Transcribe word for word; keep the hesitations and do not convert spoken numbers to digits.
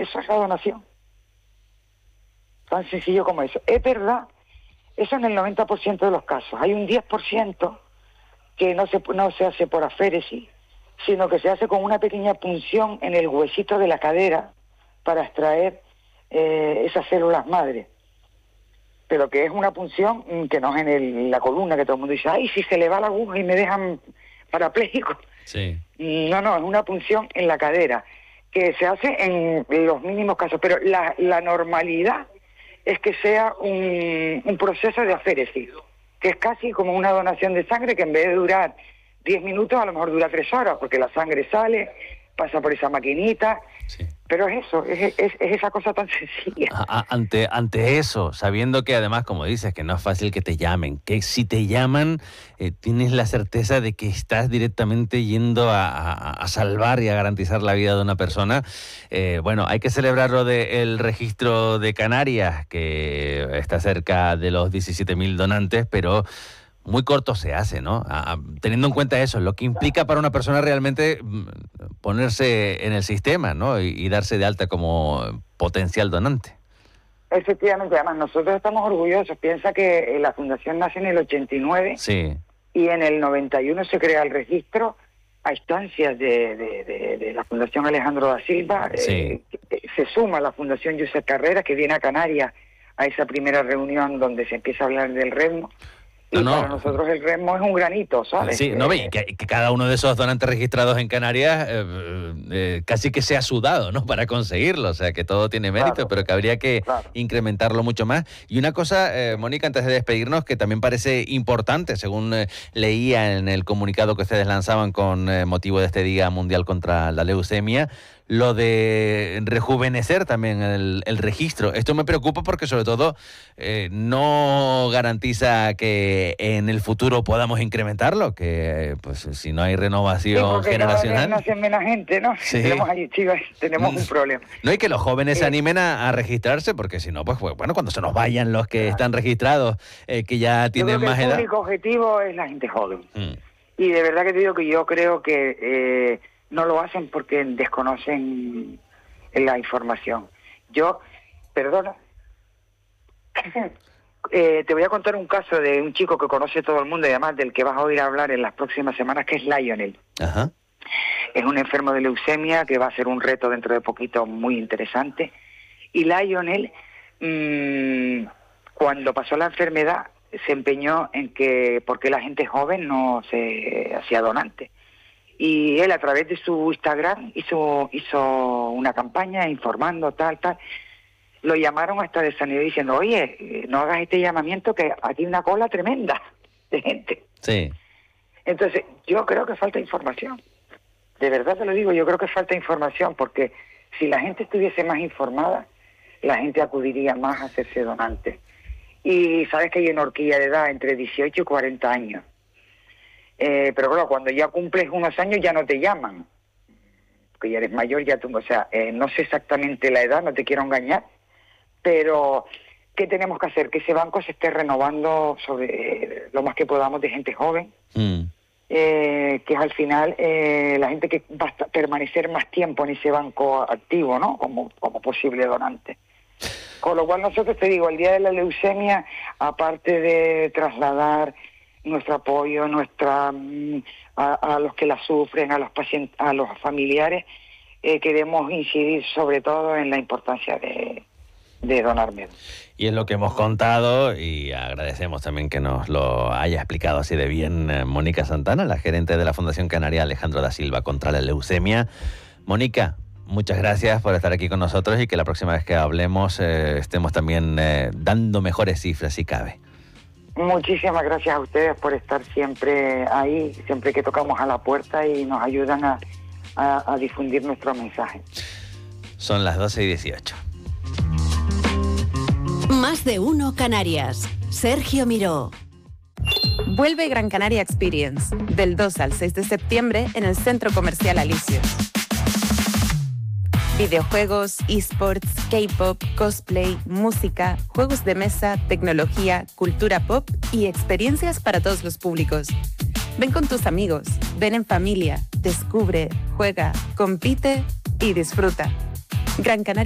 eso es la donación. Tan sencillo como eso. Es verdad, eso en el noventa por ciento de los casos. Hay un diez por ciento que no se, no se hace por aféresis, sino que se hace con una pequeña punción en el huesito de la cadera para extraer eh, esas células madre. Pero que es una punción que no es en el, la columna, que todo el mundo dice, ay, si se le va la aguja y me dejan parapléjico. Sí. No, no, es una punción en la cadera, que se hace en los mínimos casos, pero la, la normalidad es que sea un, un proceso de aféresis, que es casi como una donación de sangre, que en vez de durar diez minutos, a lo mejor dura tres horas, porque la sangre sale, pasa por esa maquinita, sí. Pero es eso, es, es, es esa cosa tan sencilla. A, a, ante, ante eso, sabiendo que además, como dices, que no es fácil que te llamen, que si te llaman, eh, tienes la certeza de que estás directamente yendo a, a, a salvar y a garantizar la vida de una persona. Eh, bueno, hay que celebrar lo del registro de Canarias, que está cerca de los diecisiete mil donantes, pero muy corto se hace, ¿no? A, a, teniendo en cuenta eso, lo que implica para una persona realmente ponerse en el sistema, ¿no? Y, y darse de alta como potencial donante. Efectivamente, además nosotros estamos orgullosos. Piensa que la fundación nace en el ochenta y nueve, sí, y en el noventa y uno se crea el registro a instancias de, de, de, de la Fundación Alejandro da Silva. Sí. Eh, se suma la Fundación Josep Carreras, que viene a Canarias a esa primera reunión donde se empieza a hablar del Remo. Y no, no. Para nosotros el Remo es un granito, ¿sabes? Sí, no, ve, que, que cada uno de esos donantes registrados en Canarias eh, eh, casi que se ha sudado, ¿no? Para conseguirlo, o sea, que todo tiene mérito, claro, pero que habría que claro. incrementarlo mucho más. Y una cosa, eh, Mónica, antes de despedirnos, que también parece importante, según eh, leía en el comunicado que ustedes lanzaban con eh, motivo de este Día Mundial contra la Leucemia, lo de rejuvenecer también el, el registro. Esto me preocupa porque sobre todo eh, no garantiza que en el futuro podamos incrementarlo, que pues si no hay renovación sí, generacional... No hace menos gente, ¿no? Sí. Tenemos ahí, chicos, tenemos un problema. No, y que los jóvenes sí. se animen a, a registrarse, porque si no, pues bueno, cuando se nos vayan los que claro. están registrados, eh, que ya tienen yo creo más que edad... El único objetivo es la gente joven. Mm. Y de verdad que te digo que yo creo que... Eh, no lo hacen porque desconocen la información. Yo, perdona, eh, te voy a contar un caso de un chico que conoce todo el mundo y además del que vas a oír hablar en las próximas semanas, que es Lionel. Ajá. Es un enfermo de leucemia que va a ser un reto dentro de poquito muy interesante. Y Lionel, mmm, cuando pasó la enfermedad, se empeñó en que, porque la gente joven no se hacía donante. Y él a través de su Instagram hizo hizo una campaña informando tal, tal. Lo llamaron hasta de sanidad diciendo, oye, no hagas este llamamiento que aquí hay una cola tremenda de gente. Sí. Entonces, yo creo que falta información. De verdad te lo digo, yo creo que falta información porque si la gente estuviese más informada, la gente acudiría más a hacerse donante. Y sabes que hay una horquilla de edad entre dieciocho y cuarenta años. Eh, pero claro, cuando ya cumples unos años ya no te llaman, porque ya eres mayor, ya tú, o sea, eh, no sé exactamente la edad, no te quiero engañar, pero ¿qué tenemos que hacer? Que ese banco se esté renovando sobre eh, lo más que podamos de gente joven, mm. eh, que es al final eh, la gente que va a permanecer más tiempo en ese banco activo, ¿no? Como, como posible donante. Con lo cual nosotros, te digo, el Día de la Leucemia, aparte de trasladar nuestro apoyo, nuestra a, a los que la sufren, a los pacientes, a los familiares, eh, queremos incidir sobre todo en la importancia de, de donar médula. Y es lo que hemos contado y agradecemos también que nos lo haya explicado así de bien eh, Mónica Santana, la gerente de la Fundación Canaria Alejandro da Silva contra la leucemia. Mónica, muchas gracias por estar aquí con nosotros y que la próxima vez que hablemos eh, estemos también eh, dando mejores cifras si cabe. Muchísimas gracias a ustedes por estar siempre ahí, siempre que tocamos a la puerta y nos ayudan a, a, a difundir nuestro mensaje. Son las doce y dieciocho. Más de uno Canarias. Sergio Miró. Vuelve Gran Canaria Experience, del dos al seis de septiembre en el Centro Comercial Alisios. Videojuegos, esports, K-pop, cosplay, música, juegos de mesa, tecnología, cultura pop y experiencias para todos los públicos. Ven con tus amigos, ven en familia, descubre, juega, compite y disfruta. Gran Canaria